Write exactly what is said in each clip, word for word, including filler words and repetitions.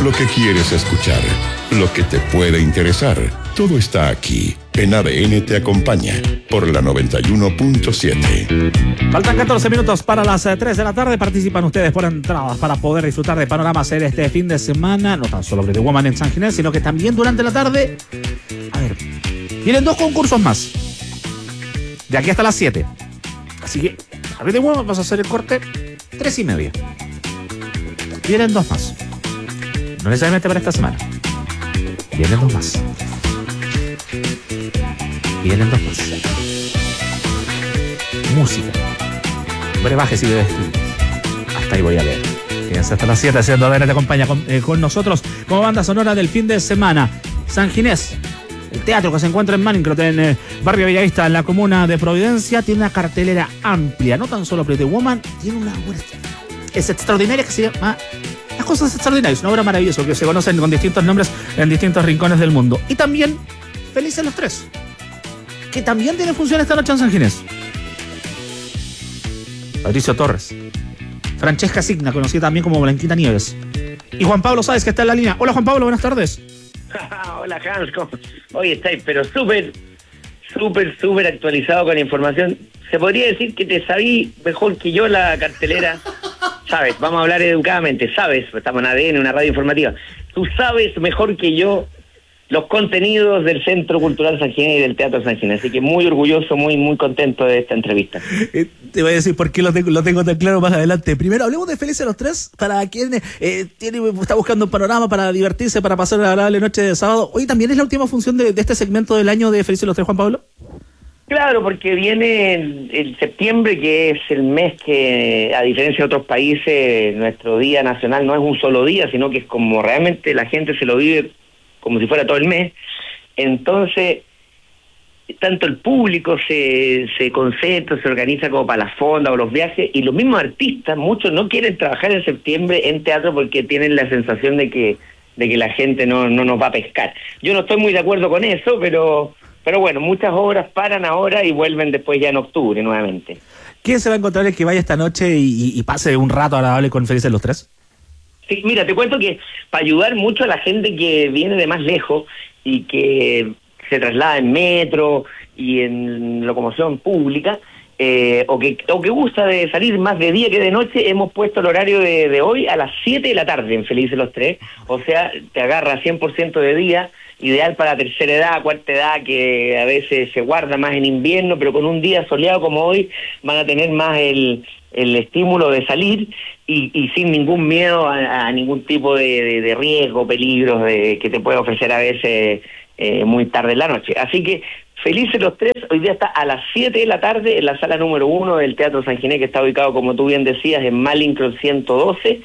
lo que quieres escuchar, lo que te puede interesar. Todo está aquí. En A D N Te Acompaña, por la noventa y uno punto siete. Faltan catorce minutos para las tres de la tarde. Participan ustedes por entradas para poder disfrutar de panoramas en este fin de semana. No tan solo Pretty Woman en San Ginés, sino que también durante la tarde. A ver, vienen dos concursos más. De aquí hasta las siete. Así que, a Pretty Woman vamos a hacer el corte tres y media. Vienen dos más. No necesariamente para esta semana. Vienen dos más. Vienen dos más. Música. Brebajes y bebés. Hasta ahí voy a leer. Quédense hasta las siete haciendo A D N Te Acompaña con, eh, con nosotros como banda sonora del fin de semana. San Ginés, el teatro que se encuentra en Malincrot, en eh, Barrio Bellavista, en la comuna de Providencia, tiene una cartelera amplia. No tan solo Pretty Woman, tiene una obra es extraordinaria que se llama Las Cosas Extraordinarias, una obra maravillosa que se conocen con distintos nombres en distintos rincones del mundo. Y también Felices los Tres, que también tiene función esta noche en San Ginés. Patricio Torres, Francesca Signa, conocida también como Blanquita Nieves, y Juan Pablo Sáez, que está en la línea. Hola Juan Pablo, buenas tardes. Hola Hans, ¿cómo? Hoy estáis pero súper, súper, súper actualizado con la información. Se podría decir que te sabí mejor que yo la cartelera. Sabes, vamos a hablar educadamente, sabes, estamos en A D N, una radio informativa. Tú sabes mejor que yo los contenidos del Centro Cultural San Ginés y del Teatro San Ginés, así que muy orgulloso, muy muy contento de esta entrevista. Eh, te voy a decir por qué lo tengo, lo tengo tan claro más adelante. Primero, hablemos de Felices los Tres, para quien eh, tiene, está buscando un panorama para divertirse, para pasar una agradable noche de sábado. Hoy también es la última función de, de este segmento del año de Felices los Tres, Juan Pablo. Claro, porque viene el, el septiembre, que es el mes que, a diferencia de otros países, nuestro día nacional no es un solo día, sino que es como realmente la gente se lo vive como si fuera todo el mes. Entonces, tanto el público se, se concentra, se organiza como para las fondas o los viajes, y los mismos artistas, muchos no quieren trabajar en septiembre en teatro porque tienen la sensación de que de que la gente no, no nos va a pescar. Yo no estoy muy de acuerdo con eso, pero... Pero bueno, muchas obras paran ahora y vuelven después ya en octubre nuevamente. ¿Quién se va a encontrar el que vaya esta noche y, y, y pase un rato agradable con Felices los Tres? Sí, mira, te cuento que para ayudar mucho a la gente que viene de más lejos y que se traslada en metro y en locomoción pública, eh, o, que, o que gusta de salir más de día que de noche, hemos puesto el horario de, de hoy a las siete de la tarde en Felices los Tres. O sea, te agarra cien por ciento de día, ideal para tercera edad, cuarta edad, que a veces se guarda más en invierno, pero con un día soleado como hoy van a tener más el, el estímulo de salir y, y sin ningún miedo a, a ningún tipo de, de, de riesgo, peligros de, que te puede ofrecer a veces eh, muy tarde en la noche. Así que Felices los Tres, hoy día está a las siete de la tarde en la sala número uno del Teatro San Ginés, que está ubicado, como tú bien decías, en Malincrot ciento doce,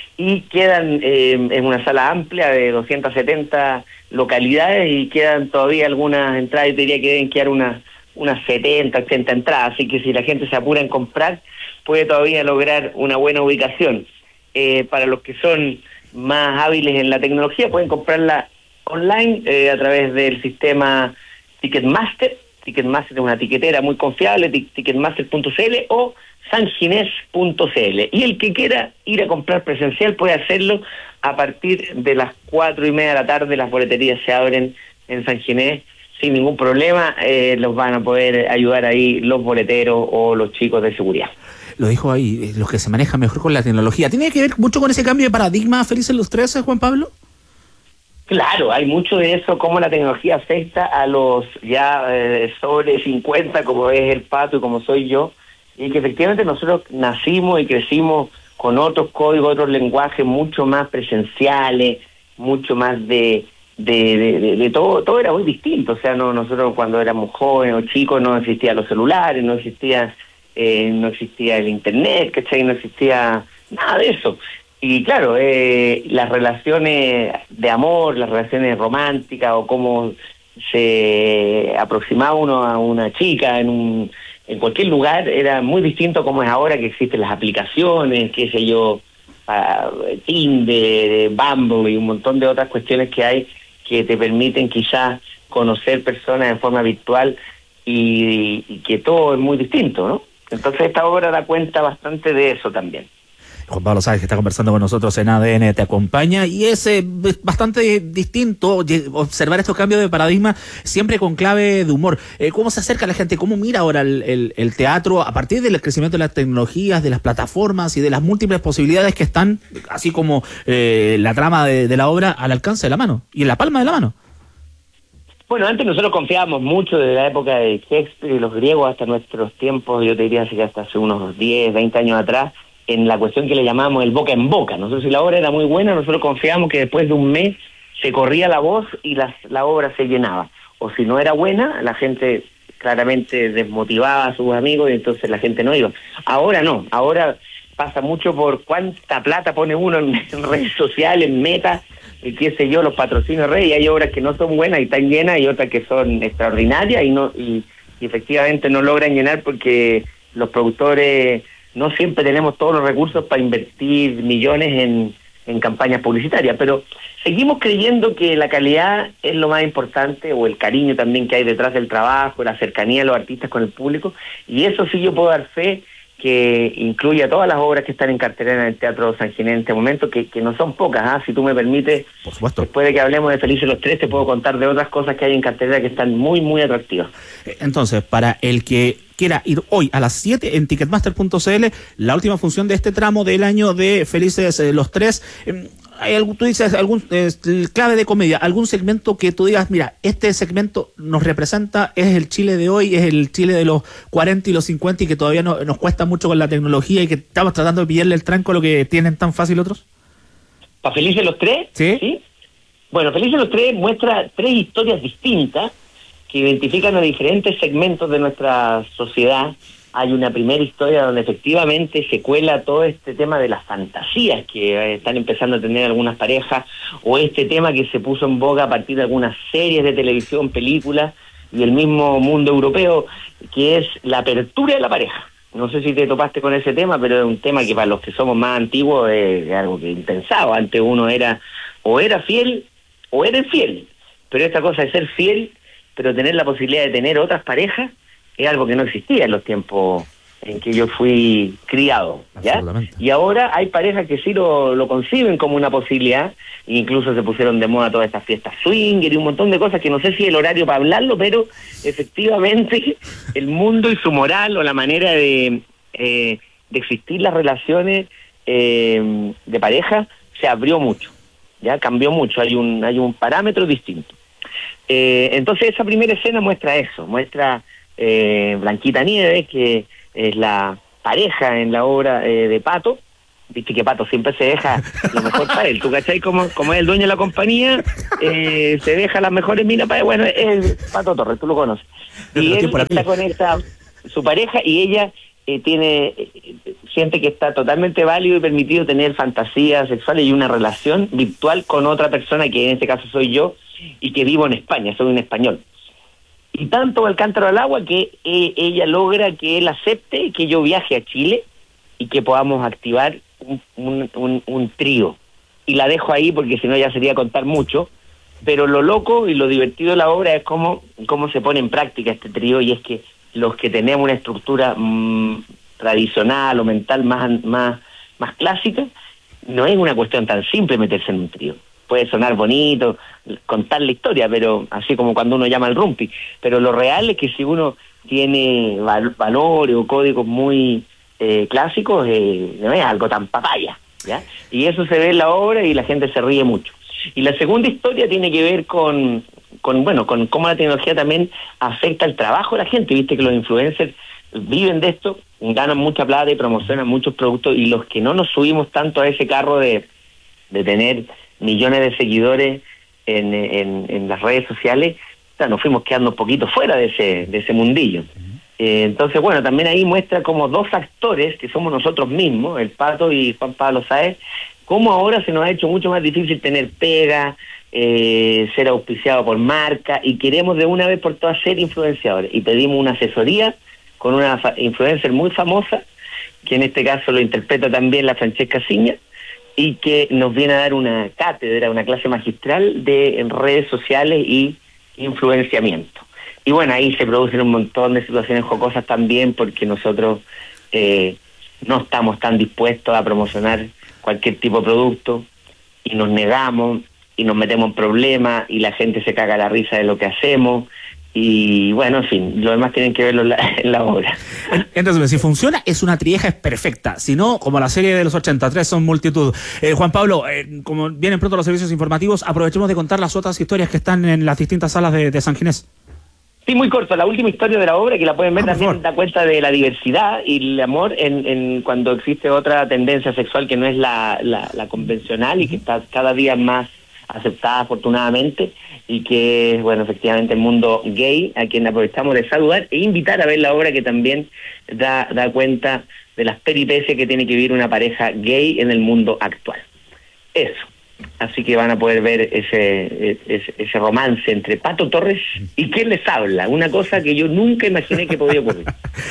y quedan eh, en una sala amplia de doscientas setenta localidades y quedan todavía algunas entradas, y te diría que deben quedar unas, unas setenta, ochenta entradas, así que si la gente se apura en comprar, puede todavía lograr una buena ubicación. Eh, para los que son más hábiles en la tecnología, pueden comprarla online eh, a través del sistema Ticketmaster. Ticketmaster es una tiquetera muy confiable, ticketmaster punto c l o sanginés punto c l. Y el que quiera ir a comprar presencial puede hacerlo a partir de las cuatro y media de la tarde. Las boleterías se abren en San Ginés sin ningún problema. Eh, los van a poder ayudar ahí los boleteros o los chicos de seguridad. Lo dijo ahí, los que se manejan mejor con la tecnología. ¿Tiene que ver mucho con ese cambio de paradigma Felices los Tres, Juan Pablo? Claro, hay mucho de eso, cómo la tecnología afecta a los ya eh, sobre cincuenta, como es el Pato y como soy yo, y que efectivamente nosotros nacimos y crecimos con otros códigos, otros lenguajes mucho más presenciales, mucho más de de, de, de, de todo, todo era muy distinto. O sea, no nosotros cuando éramos jóvenes o chicos no existían los celulares, no existía eh, no existía el internet, ¿cachai? No existía nada de eso. Y claro, eh, las relaciones de amor, las relaciones románticas o cómo se aproximaba uno a una chica en un en cualquier lugar era muy distinto a como es ahora, que existen las aplicaciones, qué sé yo, uh, Tinder, Bumble y un montón de otras cuestiones que hay que te permiten quizás conocer personas en forma virtual y, y que todo es muy distinto, ¿no? Entonces esta obra da cuenta bastante de eso también. Juan Pablo Sáez, que está conversando con nosotros en A D N Te Acompaña, y es eh, bastante distinto observar estos cambios de paradigma siempre con clave de humor. Eh, ¿Cómo se acerca la gente? ¿Cómo mira ahora el, el, el teatro a partir del crecimiento de las tecnologías, de las plataformas y de las múltiples posibilidades que están, así como eh, la trama de, de la obra, al alcance de la mano y en la palma de la mano? Bueno, antes nosotros confiábamos mucho desde la época de Shakespeare y los griegos hasta nuestros tiempos, yo te diría así que hasta hace unos diez, veinte años atrás, en la cuestión que le llamábamos el boca en boca. Nosotros, si la obra era muy buena, nosotros confiábamos que después de un mes se corría la voz y las, la obra se llenaba. O si no era buena, la gente claramente desmotivaba a sus amigos y entonces la gente no iba. Ahora no, ahora pasa mucho por cuánta plata pone uno en, en redes sociales, en Meta, y qué sé yo, los patrocinios redes, y hay obras que no son buenas y están llenas y otras que son extraordinarias y no y, y efectivamente no logran llenar porque los productores no siempre tenemos todos los recursos para invertir millones en, en campañas publicitarias, pero seguimos creyendo que la calidad es lo más importante, o el cariño también que hay detrás del trabajo, la cercanía de los artistas con el público, y eso sí yo puedo dar fe que incluye a todas las obras que están en cartelera en el Teatro San Ginés en este momento, que, que no son pocas, ¿ah? Si tú me permites, por supuesto, después de que hablemos de Felices los Tres, te puedo contar de otras cosas que hay en cartelera que están muy, muy atractivas. Entonces, para el que quiera ir hoy a las siete en ticketmaster punto c l, la última función de este tramo del año de Felices eh, los Tres, eh, ¿hay algún, tú dices, algún eh, clave de comedia, algún segmento que tú digas, mira, este segmento nos representa, es el Chile de hoy, es el Chile de los cuarenta y los cincuenta y que todavía no, nos cuesta mucho con la tecnología y que estamos tratando de pillarle el tranco a lo que tienen tan fácil otros? ¿Para Felices los Tres? ¿Sí? ¿Sí? Bueno, Felices los Tres muestra tres historias distintas que identifican a diferentes segmentos de nuestra sociedad. Hay una primera historia donde efectivamente se cuela todo este tema de las fantasías que están empezando a tener algunas parejas, o este tema que se puso en boga a partir de algunas series de televisión, películas y el mismo mundo europeo, que es la apertura de la pareja. No sé si te topaste con ese tema, pero es un tema que para los que somos más antiguos es algo que impensado. Antes uno era o era fiel o era infiel, pero esta cosa de ser fiel pero tener la posibilidad de tener otras parejas es algo que no existía en los tiempos en que yo fui criado, ¿ya? Y ahora hay parejas que sí lo, lo conciben como una posibilidad, e incluso se pusieron de moda todas estas fiestas swinger y un montón de cosas que no sé si es el horario para hablarlo, pero efectivamente el mundo y su moral o la manera de, eh, de existir las relaciones eh, de pareja se abrió mucho, ya cambió mucho, hay un, hay un parámetro distinto. Eh, entonces esa primera escena muestra eso, muestra eh, Blanquita Nieves, que es la pareja en la obra eh, de Pato. Viste que Pato siempre se deja lo mejor para él, ¿tú cachai? Como, como es el dueño de la compañía, eh, se deja las mejores minas para él. Bueno, es Pato Torres, tú lo conoces. Y él está con esta, su pareja, y ella eh, tiene eh, siente que está totalmente válido y permitido tener fantasías sexuales y una relación virtual con otra persona, que en este caso soy yo, y que vivo en España, soy un español. Y tanto el cántaro al agua que eh, ella logra que él acepte que yo viaje a Chile y que podamos activar un, un, un, un trío. Y la dejo ahí porque si no ya sería contar mucho, pero lo loco y lo divertido de la obra es cómo, cómo se pone en práctica este trío, y es que los que tenemos una estructura mmm, tradicional o mental más, más, más clásica, no es una cuestión tan simple meterse en un trío. Puede sonar bonito, contar la historia, pero así como cuando uno llama al rumpi, pero lo real es que si uno tiene val- valores o códigos muy eh, clásicos, eh, no es algo tan papaya, ¿ya? Y eso se ve en la obra y la gente se ríe mucho. Y la segunda historia tiene que ver con, con bueno, con cómo la tecnología también afecta el trabajo de la gente. Viste que los influencers viven de esto, ganan mucha plata y promocionan muchos productos, y los que no nos subimos tanto a ese carro de, de tener millones de seguidores en, en, en las redes sociales, o sea, nos fuimos quedando un poquito fuera de ese, de ese mundillo. Uh-huh. Eh, entonces, bueno, también ahí muestra como dos actores, que somos nosotros mismos, el Pato y Juan Pablo Sáez, cómo ahora se nos ha hecho mucho más difícil tener pega, eh, ser auspiciado por marca, y queremos de una vez por todas ser influenciadores. Y pedimos una asesoría con una fa- influencer muy famosa, que en este caso lo interpreta también la Francesca Ciña, y que nos viene a dar una cátedra, una clase magistral de en redes sociales y influenciamiento. Y bueno, ahí se producen un montón de situaciones jocosas también, porque nosotros eh, no estamos tan dispuestos a promocionar cualquier tipo de producto y nos negamos y nos metemos en problemas y la gente se caga la risa de lo que hacemos. Y bueno, en fin, lo demás tienen que verlo en la, en la obra. Entonces, si funciona, es una trieja, es perfecta. Si no, como la serie de los ochenta y tres son multitud. Eh, Juan Pablo, eh, como vienen pronto los servicios informativos, aprovechemos de contar las otras historias que están en las distintas salas de, de San Ginés. Sí, muy corto. La última historia de la obra, que la pueden ver, ah, también da cuenta de la diversidad y el amor en, en cuando existe otra tendencia sexual que no es la, la, la convencional y que está cada día más aceptada afortunadamente, y que es, bueno, efectivamente el mundo gay, a quien aprovechamos de saludar e invitar a ver la obra, que también da, da cuenta de las peripecias que tiene que vivir una pareja gay en el mundo actual. Eso. Así que van a poder ver ese, ese, ese romance entre Pato Torres y quién les habla, una cosa que yo nunca imaginé que podía ocurrir.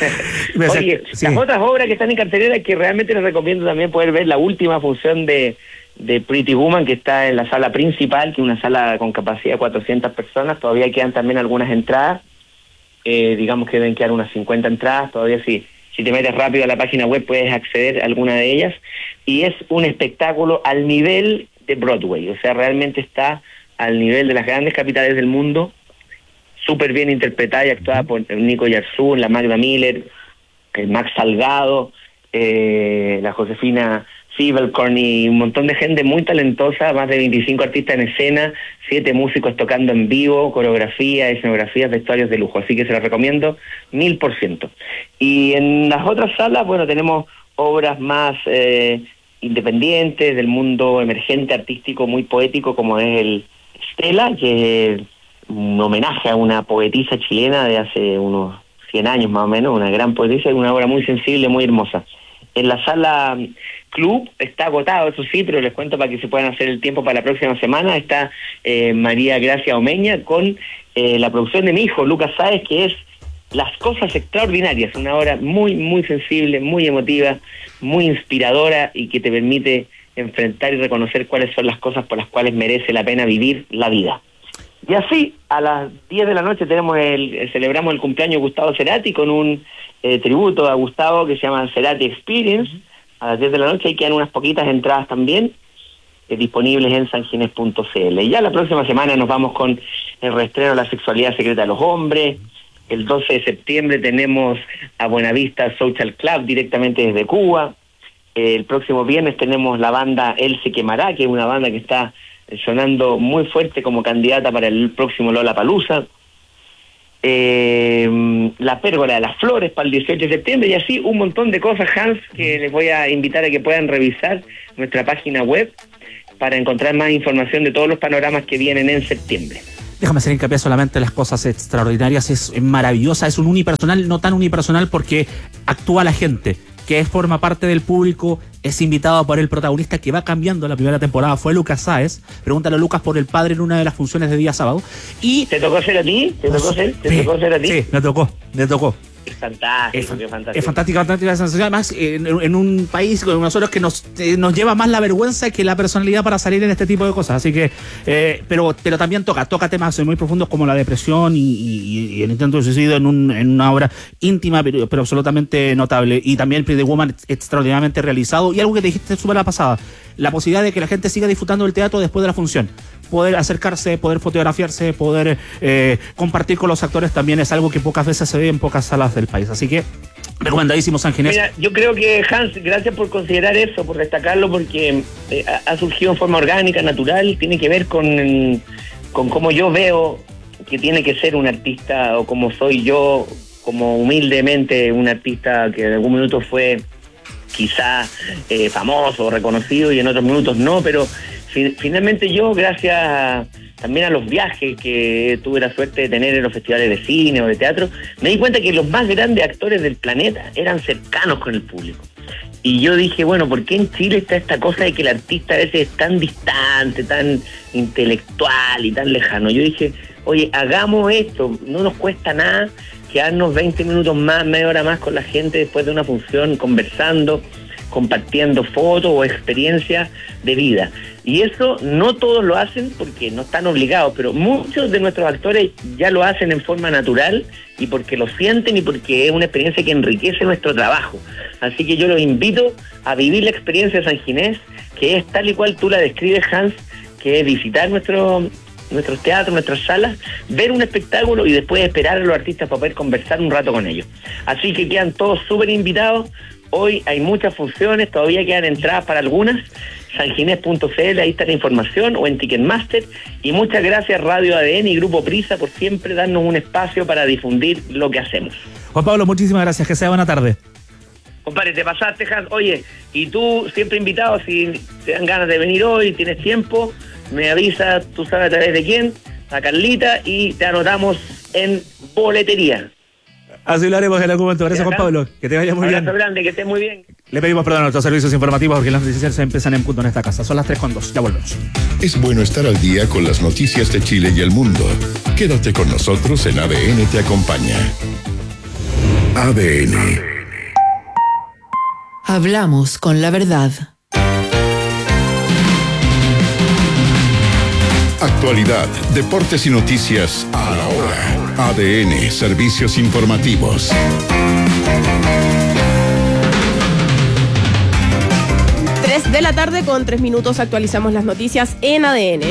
Oye, sí. Las otras obras que están en cartelera, que realmente les recomiendo también poder ver la última función de de Pretty Woman, que está en la sala principal, que es una sala con capacidad de cuatrocientas personas. Todavía quedan también algunas entradas, eh, digamos que deben quedar unas cincuenta entradas, todavía si, si te metes rápido a la página web puedes acceder a alguna de ellas, y es un espectáculo al nivel de Broadway, o sea, realmente está al nivel de las grandes capitales del mundo, súper bien interpretada y actuada por Nico Yarzoun, la Magda Miller, el Max Salgado, eh, la Josefina Sibelcorn y un montón de gente muy talentosa, más de veinticinco artistas en escena, siete músicos tocando en vivo, coreografía, escenografías, vestuarios de lujo, así que se los recomiendo mil por ciento. Y en las otras salas, bueno, tenemos obras más eh, independientes, del mundo emergente artístico muy poético, como es el Stella, que es un homenaje a una poetisa chilena de hace unos cien años más o menos, una gran poetisa y una obra muy sensible, muy hermosa. En la sala Club está agotado, eso sí, pero les cuento para que se puedan hacer el tiempo para la próxima semana. Está eh, María Gracia Omeña con eh, la producción de mi hijo, Lucas Sáez, que es Las Cosas Extraordinarias, una obra muy, muy sensible, muy emotiva, muy inspiradora y que te permite enfrentar y reconocer cuáles son las cosas por las cuales merece la pena vivir la vida. Y así, a las diez de la noche tenemos el, celebramos el cumpleaños de Gustavo Cerati con un eh, tributo a Gustavo que se llama Cerati Experience. A las diez de la noche ahí quedan unas poquitas entradas también eh, disponibles en sanginés punto c l. Y ya la próxima semana nos vamos con el reestreno de La Sexualidad Secreta de los Hombres. El doce de septiembre tenemos a Buenavista Social Club directamente desde Cuba. Eh, el próximo viernes tenemos la banda Él Se Quemará, que es una banda que está sonando muy fuerte como candidata para el próximo Lollapalooza. Eh, la Pérgola de las Flores para el dieciocho de septiembre, y así un montón de cosas, Hans, que les voy a invitar a que puedan revisar nuestra página web para encontrar más información de todos los panoramas que vienen en septiembre. Déjame hacer hincapié solamente en Las Cosas Extraordinarias, es maravillosa, es un unipersonal, no tan unipersonal porque actúa la gente, que forma parte del público, es invitado por el protagonista que va cambiando. La primera temporada fue Lucas Sáez, pregúntale a Lucas por el padre en una de las funciones de día sábado. Y ¿te tocó ser a ti? ¿Te tocó ser? ¿Te sí, tocó ser a ti? Sí, me tocó, me tocó. Es fantástico, es, fantástico. Es fantástica, fantástica sensación. Además, en, en un país como nosotros que nos, eh, nos lleva más la vergüenza que la personalidad para salir en este tipo de cosas. Así que, eh, pero, pero también toca, toca temas muy profundos como la depresión y, y, y el intento de suicidio en, un, en una obra íntima, pero, pero absolutamente notable. Y también Pretty Woman extraordinariamente realizado. Y algo que te dijiste súper la pasada, la posibilidad de que la gente siga disfrutando del teatro después de la función. Poder acercarse, poder fotografiarse, poder eh, compartir con los actores también es algo que pocas veces se ve en pocas salas del país. Así que, recomendadísimo San Ginés. Mira, yo creo que, Hans, gracias por considerar eso, por destacarlo, porque eh, ha surgido en forma orgánica, natural, tiene que ver con, con cómo yo veo que tiene que ser un artista, o como soy yo, como humildemente un artista que en algún minuto fue quizá eh, famoso, reconocido, y en otros minutos no, pero finalmente yo, gracias también a los viajes que tuve la suerte de tener en los festivales de cine o de teatro, me di cuenta que los más grandes actores del planeta eran cercanos con el público. Y yo dije, bueno, ¿por qué en Chile está esta cosa de que el artista a veces es tan distante, tan intelectual y tan lejano? Yo dije, oye, hagamos esto, no nos cuesta nada quedarnos veinte minutos más, media hora más con la gente después de una función, conversando, compartiendo fotos o experiencias de vida. Y eso no todos lo hacen porque no están obligados, pero muchos de nuestros actores ya lo hacen en forma natural y porque lo sienten y porque es una experiencia que enriquece nuestro trabajo. Así que yo los invito a vivir la experiencia de San Ginés, que es tal y cual tú la describes, Hans, que es visitar nuestro, nuestros teatros, nuestras salas, ver un espectáculo y después esperar a los artistas para poder conversar un rato con ellos. Así que quedan todos súper invitados. Hoy hay muchas funciones, todavía quedan entradas para algunas. sanginés punto c l, ahí está la información, o en Ticketmaster. Y muchas gracias Radio A D N y Grupo Prisa por siempre darnos un espacio para difundir lo que hacemos. Juan Pablo, muchísimas gracias, que sea buena tarde. Compadre, te pasaste, Hans. Oye, y tú siempre invitado, si te dan ganas de venir hoy, tienes tiempo, me avisas, tú sabes a través de quién, a Carlita, y te anotamos en boletería. Así lo haremos en algún momento. Gracias, Juan Pablo. Que te vaya muy bien. Un abrazo grande, que estés muy bien. Le pedimos perdón a nuestros servicios informativos porque las noticias se empiezan en punto en esta casa. Son las tres con dos. Ya volvemos. Es bueno estar al día con las noticias de Chile y el mundo. Quédate con nosotros en A D N Te Acompaña. A D N. Hablamos con la verdad. Actualidad, deportes y noticias a la hora. A D N, servicios informativos. tres de la tarde con tres minutos actualizamos las noticias en A D N.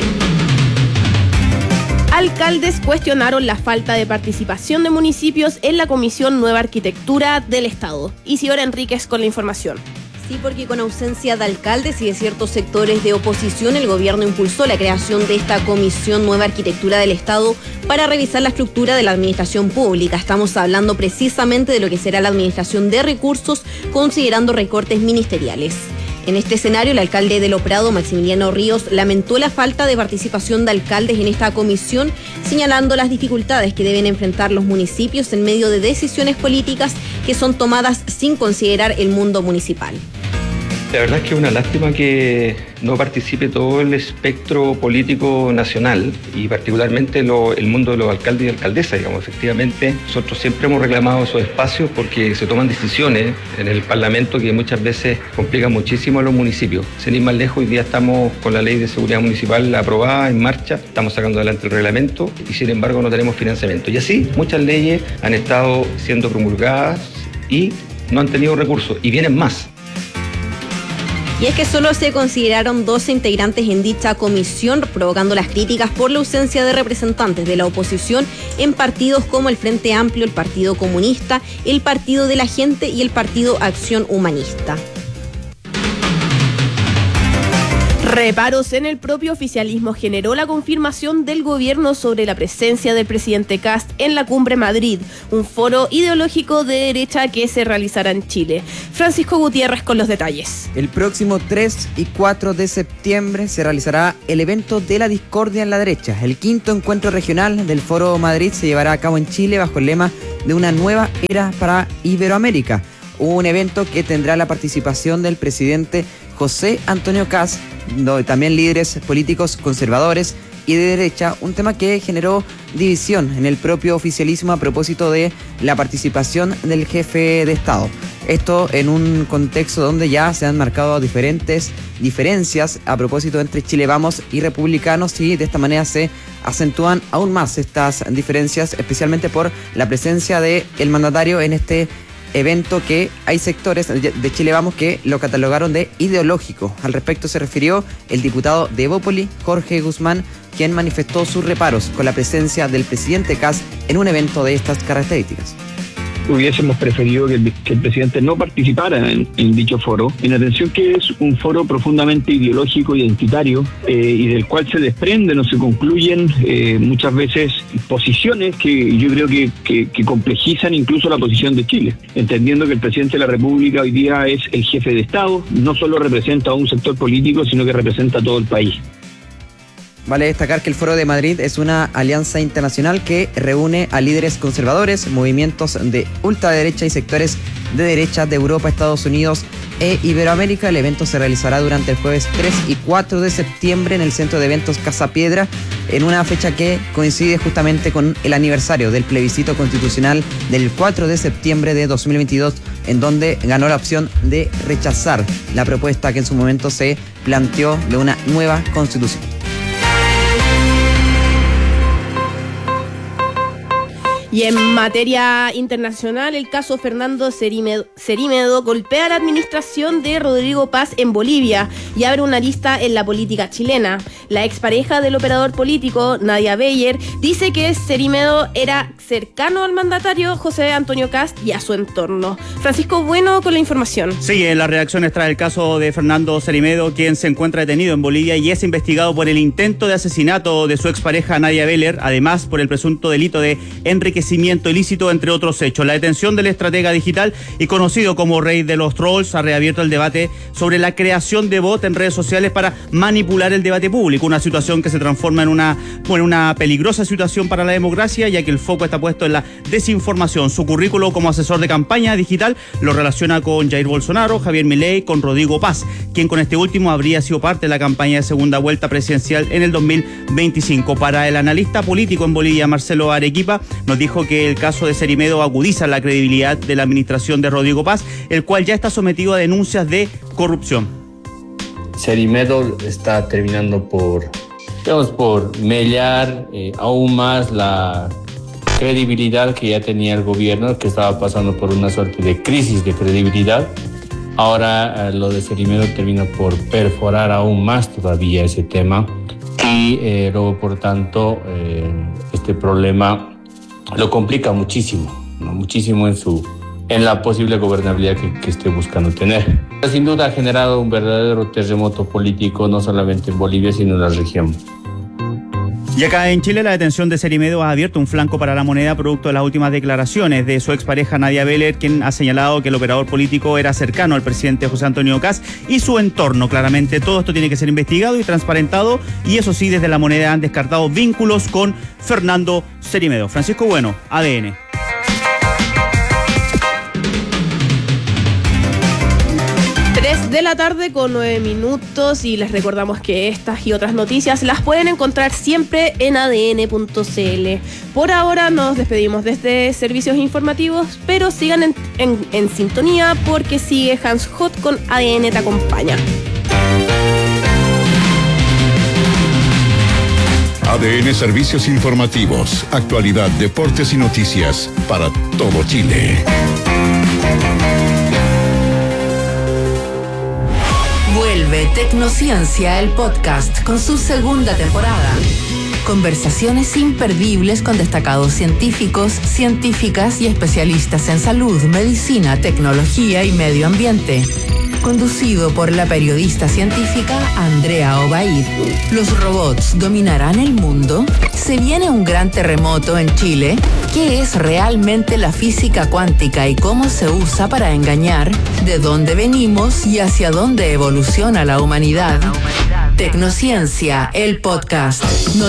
Alcaldes cuestionaron la falta de participación de municipios en la Comisión Nueva Arquitectura del Estado. Isidora Enríquez con la información. Sí, porque con ausencia de alcaldes y de ciertos sectores de oposición, el gobierno impulsó la creación de esta Comisión Nueva Arquitectura del Estado para revisar la estructura de la administración pública. Estamos hablando precisamente de lo que será la administración de recursos, considerando recortes ministeriales. En este escenario, el alcalde de Loprado, Maximiliano Ríos, lamentó la falta de participación de alcaldes en esta comisión, señalando las dificultades que deben enfrentar los municipios en medio de decisiones políticas que son tomadas sin considerar el mundo municipal. La verdad es que es una lástima que no participe todo el espectro político nacional y particularmente lo, el mundo de los alcaldes y alcaldesas, digamos. Efectivamente, nosotros siempre hemos reclamado esos espacios porque se toman decisiones en el Parlamento que muchas veces complican muchísimo a los municipios. Sin ir más lejos, hoy día estamos con la Ley de Seguridad Municipal aprobada, en marcha, estamos sacando adelante el reglamento y sin embargo no tenemos financiamiento. Y así muchas leyes han estado siendo promulgadas y no han tenido recursos y vienen más. Y es que solo se consideraron doce integrantes en dicha comisión, provocando las críticas por la ausencia de representantes de la oposición en partidos como el Frente Amplio, el Partido Comunista, el Partido de la Gente y el Partido Acción Humanista. Reparos en el propio oficialismo generó la confirmación del gobierno sobre la presencia del presidente Kast en la Cumbre Madrid, un foro ideológico de derecha que se realizará en Chile. Francisco Gutiérrez con los detalles. El próximo tres y cuatro de septiembre se realizará el evento de la discordia en la derecha. El quinto encuentro regional del Foro Madrid se llevará a cabo en Chile bajo el lema de una nueva era para Iberoamérica. Un evento que tendrá la participación del presidente José Antonio Kast, también líderes políticos conservadores y de derecha, un tema que generó división en el propio oficialismo a propósito de la participación del jefe de Estado. Esto en un contexto donde ya se han marcado diferentes diferencias a propósito entre Chile Vamos y republicanos, y de esta manera se acentúan aún más estas diferencias, especialmente por la presencia del mandatario en este evento que hay sectores de Chile Vamos que lo catalogaron de ideológico. Al respecto se refirió el diputado de Evópoli, Jorge Guzmán, quien manifestó sus reparos con la presencia del presidente Kast en un evento de estas características. Hubiésemos preferido que el, que el presidente no participara en, en dicho foro, en atención que es un foro profundamente ideológico, identitario, eh, y del cual se desprenden o se concluyen eh, muchas veces posiciones que yo creo que, que, que complejizan incluso la posición de Chile, entendiendo que el presidente de la República hoy día es el jefe de Estado, no solo representa a un sector político, sino que representa a todo el país. Vale destacar que el Foro de Madrid es una alianza internacional que reúne a líderes conservadores, movimientos de ultraderecha y sectores de derecha de Europa, Estados Unidos e Iberoamérica. El evento se realizará durante el jueves tres y cuatro de septiembre en el Centro de Eventos Casa Piedra, en una fecha que coincide justamente con el aniversario del plebiscito constitucional del cuatro de septiembre de dos mil veintidós, en donde ganó la opción de rechazar la propuesta que en su momento se planteó de una nueva constitución. Y en materia internacional, el caso Fernando Cerímedo, Cerímedo golpea a la administración de Rodrigo Paz en Bolivia y abre una lista en la política chilena. La expareja del operador político, Nadia Beyer, dice que Cerímedo era cercano al mandatario José Antonio Kast y a su entorno. Francisco Bueno con la información. Sí, en las reacciones tras el caso de Fernando Cerímedo, quien se encuentra detenido en Bolivia y es investigado por el intento de asesinato de su expareja Nadia Beyer, además por el presunto delito de enriquecimiento ilícito, entre otros hechos. La detención del estratega digital y conocido como rey de los trolls ha reabierto el debate sobre la creación de bots en redes sociales para manipular el debate público, una situación que se transforma en una, bueno, una peligrosa situación para la democracia, ya que el foco está puesto en la desinformación. Su currículo como asesor de campaña digital lo relaciona con Jair Bolsonaro, Javier Milei, con Rodrigo Paz, quien con este último habría sido parte de la campaña de segunda vuelta presidencial en el dos mil veinticinco. Para el analista político en Bolivia, Marcelo Arequipa, nos dijo que el caso de Cerímedo agudiza la credibilidad de la administración de Rodrigo Paz, el cual ya está sometido a denuncias de corrupción. Cerímedo está terminando por, digamos, por mellar eh, aún más la credibilidad que ya tenía el gobierno, que estaba pasando por una suerte de crisis de credibilidad. Ahora eh, lo de Cerímedo termina por perforar aún más todavía ese tema y eh, luego, por tanto, eh, este problema lo complica muchísimo, ¿no? Muchísimo en su en la posible gobernabilidad que, que esté buscando tener. Sin duda ha generado un verdadero terremoto político, no solamente en Bolivia, sino en la región. Y acá en Chile, la detención de Cerímedo ha abierto un flanco para la moneda producto de las últimas declaraciones de su expareja Nadia Beyer, quien ha señalado que el operador político era cercano al presidente José Antonio Kast y su entorno. Claramente todo esto tiene que ser investigado y transparentado, y eso sí, desde la moneda han descartado vínculos con Fernando Cerímedo. Francisco Bueno, A D N. De la tarde con nueve minutos, y les recordamos que estas y otras noticias las pueden encontrar siempre en A D N punto C L. Por ahora nos despedimos desde servicios informativos, pero sigan en, en, en sintonía, porque sigue Hans Hot con A D N Te Acompaña. A D N Servicios Informativos, actualidad, deportes y noticias para todo Chile. Vuelve Tecnociencia, el podcast, con su segunda temporada. Conversaciones imperdibles con destacados científicos, científicas y especialistas en salud, medicina, tecnología y medio ambiente. Conducido por la periodista científica Andrea Obaid. ¿Los robots dominarán el mundo? ¿Se viene un gran terremoto en Chile? ¿Qué es realmente la física cuántica y cómo se usa para engañar? ¿De dónde venimos y hacia dónde evoluciona la humanidad? Tecnociencia, el podcast. No